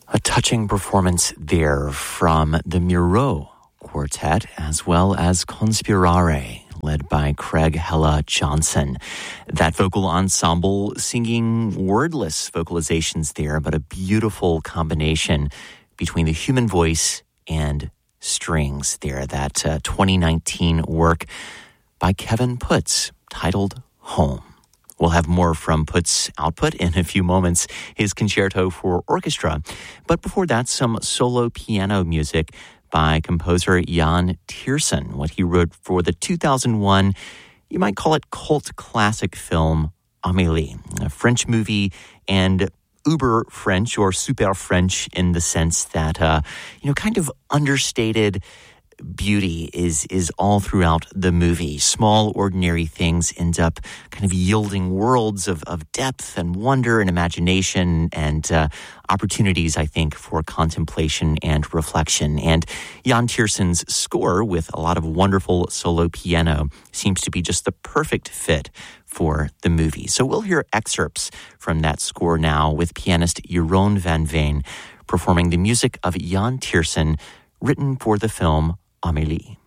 A touching performance there from the Miro Quartet as well as Conspirare, led by Craig Hella Johnson. That vocal ensemble singing wordless vocalizations there, but a beautiful combination between the human voice and strings there. That 2019 work by Kevin Putz titled Home. We'll have more from Putz's output in a few moments, his concerto for orchestra. But before that, some solo piano music by composer Jan Tiersen, what he wrote for the 2001, you might call it cult classic film Amélie, a French movie and uber French or super French in the sense that, kind of understated beauty is all throughout the movie. Small, ordinary things end up kind of yielding worlds of depth and wonder and imagination and opportunities, I think, for contemplation and reflection. And Jan Tiersen's score, with a lot of wonderful solo piano, seems to be just the perfect fit for the movie. So we'll hear excerpts from that score now with pianist Jeroen van Veen performing the music of Jan Tiersen, written for the film Amélie.